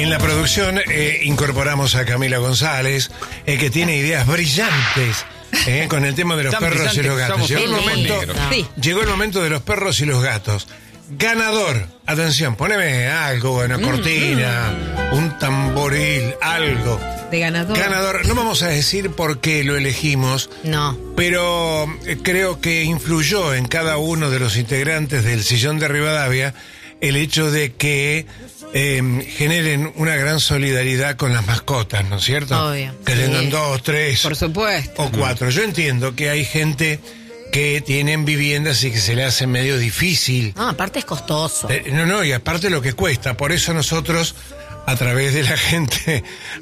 En la producción incorporamos a Camila González, que tiene ideas brillantes con el tema de los perros y los gatos. Llegó el momento de los perros y los gatos. Ganador, atención, poneme algo, una cortina, un tamboril, algo. De ganador. Ganador, no vamos a decir por qué lo elegimos. No. Pero creo que influyó en cada uno de los integrantes del Sillón de Rivadavia el hecho de que generen una gran solidaridad con las mascotas, ¿no es cierto? Obvio. Que tengan 2, 3 por supuesto. o 4. Yo entiendo que hay gente que tienen viviendas y que se le hace medio difícil. No, aparte es costoso. Y aparte lo que cuesta. Por eso nosotros, a través de la gente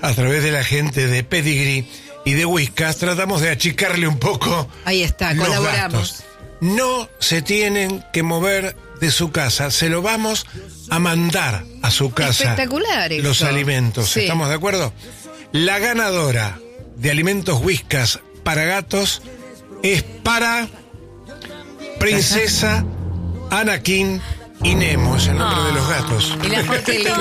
de Pedigree y de Whiskas, tratamos de achicarle un poco. Ahí está, los colaboramos. gastos. No se tienen que mover de su casa, se lo vamos a mandar a su casa. Espectacular eso. Los alimentos, Sí. ¿Estamos de acuerdo? La ganadora de alimentos Whiskas para gatos es para Princesa Anakin y Nemo, es el nombre de los gatos. Y la fotito,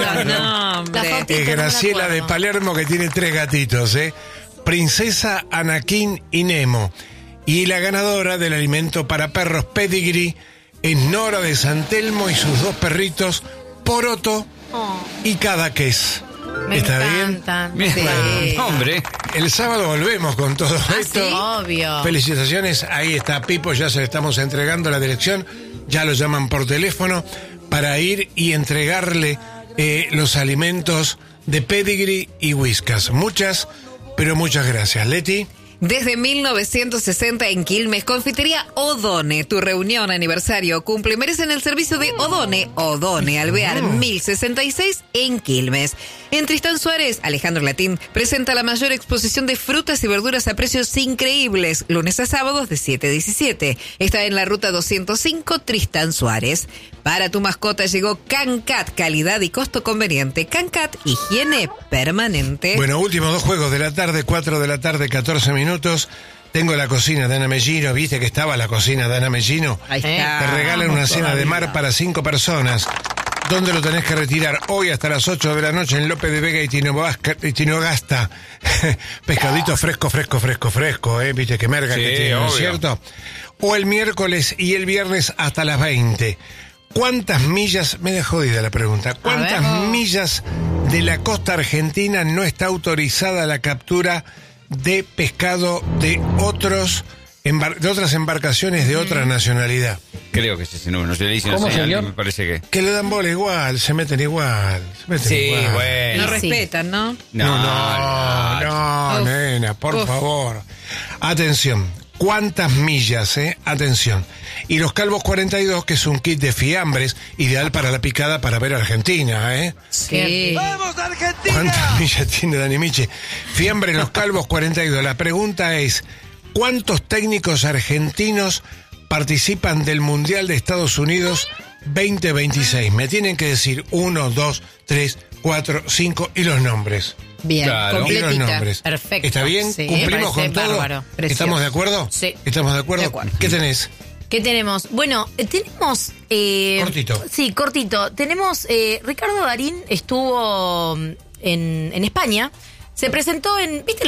Es Graciela de Palermo, que tiene 3 gatitos, Princesa Anakin y Nemo. Y la ganadora del alimento para perros Pedigree es Nora de San Telmo y sus 2 perritos, Poroto y Cadaqués. ¿Está encantan. bien? Sí. Bueno, hombre, el sábado volvemos con todo esto. Sí, obvio. Felicitaciones, ahí está Pipo, ya se le estamos entregando la dirección, ya lo llaman por teléfono para ir y entregarle los alimentos de Pedigree y Whiskas. Muchas, pero muchas gracias. Leti. Desde 1960 en Quilmes, Confitería Odone, tu reunión, aniversario, cumple, merecen el servicio de Odone Alvear 1066 en Quilmes. En Tristán Suárez, Alejandro Latín presenta la mayor exposición de frutas y verduras a precios increíbles, lunes a sábados de 7 a 17. Está en la ruta 205, Tristán Suárez. Para tu mascota llegó Cancat, calidad y costo conveniente. Cancat, higiene permanente. Bueno, últimos 2 juegos de la tarde, 4 de la tarde, 14 minutos. Tengo la cocina de Ana Mellino, viste que estaba la cocina de Ana Mellino. Ahí está. Te regalan una cena de mar para 5 personas. ¿Dónde lo tenés que retirar? Hoy hasta las 8 de la noche en López de Vega y Tinogasta. Pescadito fresco, viste que merga que tiene, ¿no es cierto? O el miércoles y el viernes hasta las 20. ¿Cuántas millas, me dejó jodida la pregunta, cuántas millas de la costa argentina no está autorizada la captura de pescado de otras embarcaciones de otra nacionalidad? Creo que es ese número, no se le dice, ¿Cómo, señor? me parece que... Que le dan bola igual, se meten igual. Sí, bueno. No respetan, ¿no? No, nena, por favor. Atención, ¿cuántas millas, Atención. Y los Calvos 42, que es un kit de fiambres, ideal para la picada para ver a Argentina, Sí. ¡Vamos, Argentina! ¿Cuántas millas tiene Dani Miche? Fiambre Los Calvos 42. La pregunta es, ¿cuántos técnicos argentinos participan del Mundial de Estados Unidos 2026? Me tienen que decir 1, 2, 3, 4, 5 y los nombres. Bien, Claro. completita. Y los nombres. Perfecto. ¿Está bien? Sí, ¿Cumplimos me con parece todo? bárbaro, precioso. ¿Estamos de acuerdo? Sí. ¿Estamos de acuerdo? De acuerdo. ¿Qué tenés? ¿Qué tenemos? Bueno, tenemos... Cortito. Sí, cortito. Tenemos... Ricardo Darín estuvo en España. Se presentó en... ¿Viste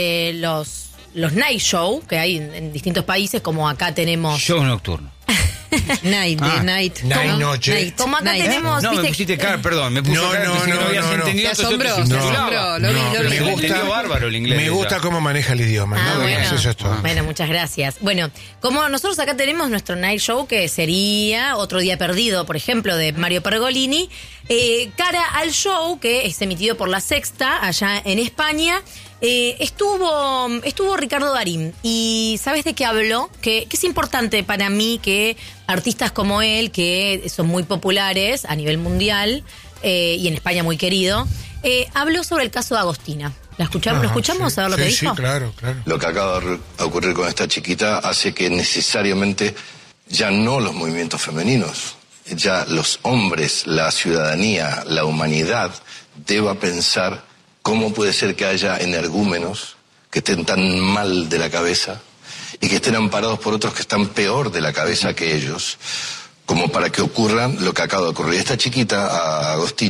los night show que hay en distintos países? Como acá tenemos... Show nocturno. Night. Noche. Como acá tenemos... No, ¿viste? me pusiste cara, perdón, me puse No, cara, no, pensé que no, habías no. entendido, Te entonces asombró, te te titulaba. asombró, lo vi. me Se gusta, entendió bárbaro el inglés. me gusta cómo maneja el idioma. No bueno. digas, eso es todo. Bueno, muchas gracias. Bueno, como nosotros acá tenemos nuestro night show, que sería Otro Día Perdido, por ejemplo, de Mario Pergolini, cara al show que es emitido por La Sexta, allá en España, estuvo Ricardo Darín. ¿Y sabes de qué habló? Que es importante para mí que artistas como él, que son muy populares a nivel mundial y en España muy querido, habló sobre el caso de Agostina. ¿Lo escuchamos? Sí, a ver lo que dijo? Sí, claro. Lo que acaba de ocurrir con esta chiquita hace que necesariamente ya no los movimientos femeninos, ya los hombres, la ciudadanía, la humanidad deba pensar cómo puede ser que haya energúmenos que estén tan mal de la cabeza y que estén amparados por otros que están peor de la cabeza que ellos, como para que ocurran lo que acaba de ocurrir. Esta chiquita, Agostina,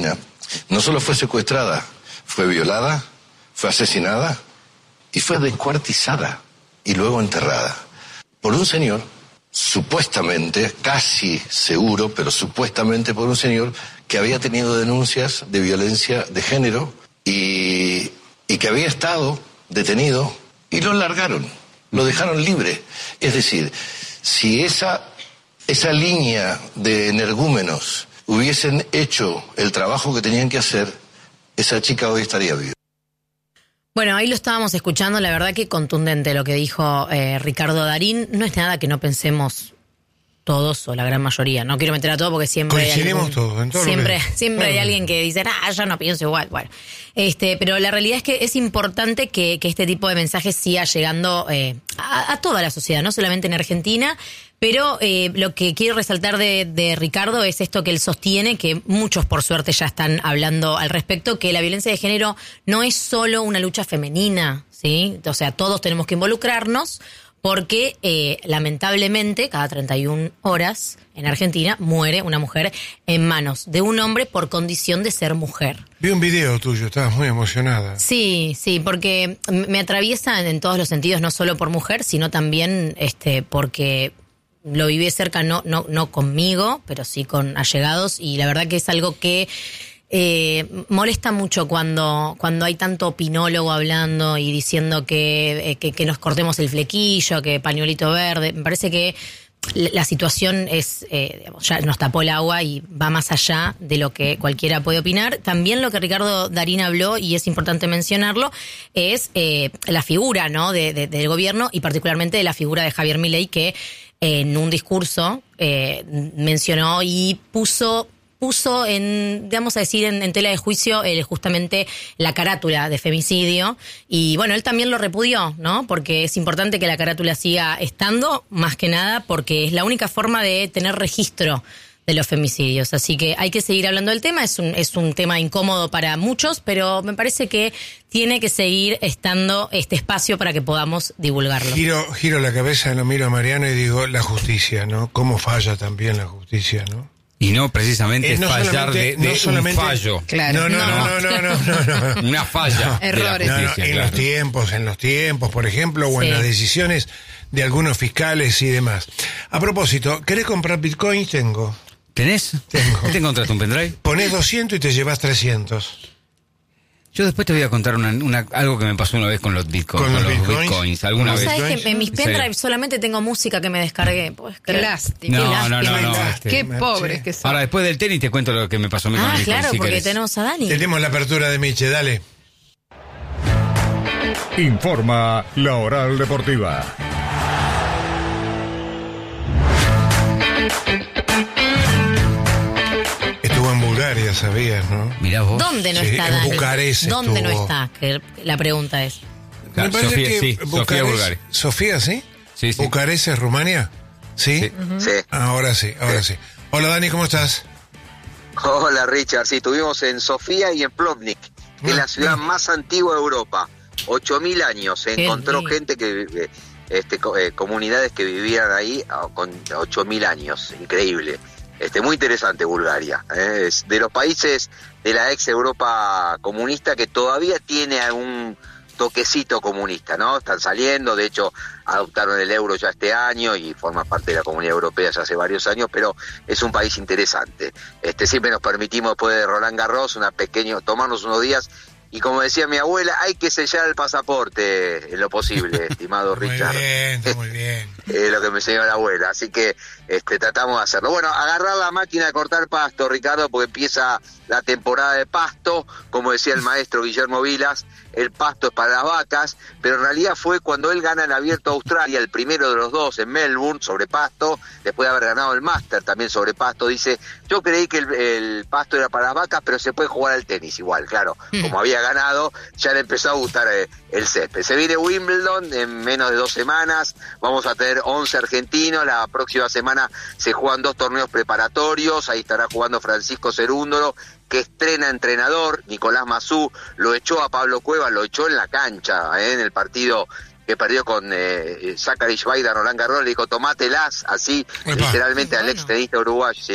No solo fue secuestrada, fue violada, fue asesinada y fue descuartizada y luego enterrada por un señor, supuestamente, casi seguro, pero supuestamente por un señor que había tenido denuncias de violencia de género y que había estado detenido y lo largaron, lo dejaron libre. Es decir, si esa línea de energúmenos hubiesen hecho el trabajo que tenían que hacer, esa chica hoy estaría viva. Bueno, ahí lo estábamos escuchando, la verdad que contundente lo que dijo Ricardo Darín. No es nada que no pensemos todos o la gran mayoría. No quiero meter a todo porque siempre coincidimos todos en todo. Siempre hay alguien que dice, yo no pienso igual. Bueno, pero la realidad es que es importante que este tipo de mensajes siga llegando a toda la sociedad, no solamente en Argentina. Pero lo que quiero resaltar de Ricardo es esto que él sostiene, que muchos por suerte ya están hablando al respecto, que la violencia de género no es solo una lucha femenina, ¿sí? O sea, todos tenemos que involucrarnos porque lamentablemente cada 31 horas en Argentina muere una mujer en manos de un hombre por condición de ser mujer. Vi un video tuyo, estabas muy emocionada. Sí, porque me atraviesa en todos los sentidos, no solo por mujer, sino también porque lo viví cerca, no conmigo, pero sí con allegados, y la verdad que es algo que molesta mucho cuando hay tanto opinólogo hablando y diciendo que nos cortemos el flequillo, que pañuelito verde. Me parece que la situación es ya nos tapó el agua y va más allá de lo que cualquiera puede opinar. También lo que Ricardo Darín habló, y es importante mencionarlo, es la figura, ¿no? del gobierno, y particularmente de la figura de Javier Milei, que en un discurso mencionó y puso en, vamos a decir, en tela de juicio justamente la carátula de femicidio. Y bueno, él también lo repudió, ¿no? Porque es importante que la carátula siga estando, más que nada porque es la única forma de tener registro de los femicidios. Así que hay que seguir hablando del tema. Es un tema incómodo para muchos, pero me parece que tiene que seguir estando este espacio para que podamos divulgarlo. Giro la cabeza, lo miro a Mariano y digo, la justicia, ¿no? ¿Cómo falla también la justicia, no? Y no precisamente fallar de un fallo. Claro. No. Una falla. Errores. De la justicia, En los tiempos, por ejemplo, o en las decisiones de algunos fiscales y demás. A propósito, ¿querés comprar bitcoins? Tengo. ¿Tenés? Tengo. ¿Te encontraste un pendrive? Ponés 200 y te llevas 300. Yo después te voy a contar algo que me pasó una vez con los bitcoins. ¿Con los bitcoins? ¿Alguna vez? ¿Sabes que en mis pendrives solamente tengo música que me descargué? Qué lástima. No. Qué pobres que son. Ahora, después del tenis te cuento lo que me pasó a mí con los bitcoins. Claro, si porque querés. tenemos a Dani. Tenemos la apertura de Miche, dale. Informa La Oral Deportiva. Estuvo en Bulgaria, sabías, ¿no? Mirá vos. ¿Dónde no Sí, está en Dani? Bucarest ¿Dónde no estuvo. está? Que la pregunta es. Me parece Sofía, que sí, Sofía, Bulgaria. ¿Sofía, sí? Sí. ¿Bucarest es Rumania? ¿Sí? Sí. Sí. Ahora sí. Hola, Dani, ¿cómo estás? Hola, Richard. Sí, estuvimos en Sofía y en Plovdiv, que es la ciudad más antigua de Europa. 8.000 años. Se Qué encontró lindo. gente que comunidades que vivían ahí con 8.000 años. Increíble. Muy interesante Bulgaria. Es de los países de la ex Europa comunista que todavía tiene algún toquecito comunista, ¿no? Están saliendo, de hecho adoptaron el euro ya este año y forman parte de la Comunidad Europea ya hace varios años, pero es un país interesante. Siempre nos permitimos después de Roland Garros tomarnos unos días, y como decía mi abuela, hay que sellar el pasaporte en lo posible, estimado Richard. Muy bien. Lo que me enseñó la abuela, así que tratamos de hacerlo. Bueno, agarrar la máquina de cortar pasto, Ricardo, porque empieza la temporada de pasto, como decía el maestro Guillermo Vilas, el pasto es para las vacas, pero en realidad fue cuando él gana el Abierto de Australia, el primero de los dos en Melbourne, sobre pasto, después de haber ganado el Master también sobre pasto, dice, yo creí que el pasto era para las vacas, pero se puede jugar al tenis igual, claro, como había ganado, ya le empezó a gustar el césped. Se viene Wimbledon en menos de 2 semanas, vamos a tener 11 argentinos, la próxima semana se juegan 2 torneos preparatorios, ahí estará jugando Francisco Cerúndolo, que estrena entrenador. Nicolás Mazú lo echó a Pablo Cuevas, lo echó en la cancha, en el partido que perdió con Zachary Schweider, Roland Garros, le dijo, tomátelas, así, literalmente al ex tenista uruguayo, sí,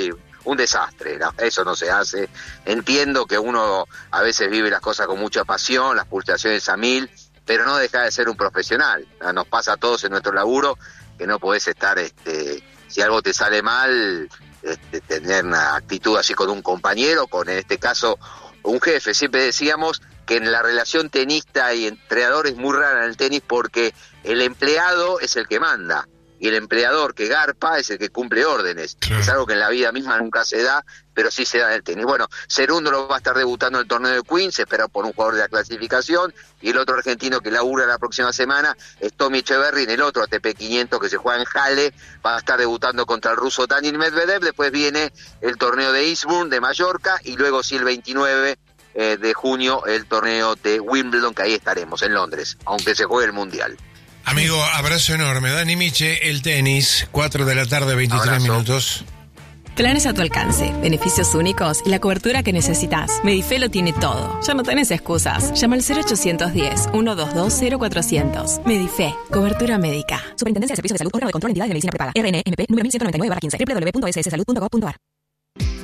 un desastre, no, eso no se hace. Entiendo que uno a veces vive las cosas con mucha pasión, las pulsaciones a 1000, pero no deja de ser un profesional. Nos pasa a todos en nuestro laburo que no podés estar, si algo te sale mal, tener una actitud así con un compañero, con en este caso un jefe. Siempre decíamos que en la relación tenista y entrenador es muy rara en el tenis porque el empleado es el que manda y el empleador que garpa es el que cumple órdenes. Claro. Es algo que en la vida misma nunca se da, pero sí se da en el tenis. Bueno, Cerúndolo va a estar debutando en el torneo de Queens, se espera por un jugador de la clasificación, y el otro argentino que labura la próxima semana es Tommy Echeverry en el otro ATP 500 que se juega en Halle, va a estar debutando contra el ruso Daniil Medvedev. Después viene el torneo de Eastbourne de Mallorca, y luego sí el 29 de junio el torneo de Wimbledon, que ahí estaremos en Londres, aunque se juegue el Mundial. Amigo, abrazo enorme. Dani Miche, el tenis, 4 de la tarde, 23 abrazo. Minutos. Planes a tu alcance, beneficios únicos y la cobertura que necesitas. Medife lo tiene todo. Ya no tenés excusas. Llama al 0810-122-0400. Medife, cobertura médica. Superintendencia de Servicios de Salud, órgano de control, entidades de medicina prepaga. RNMP, número 1199/15. www.sssalud.gov.ar.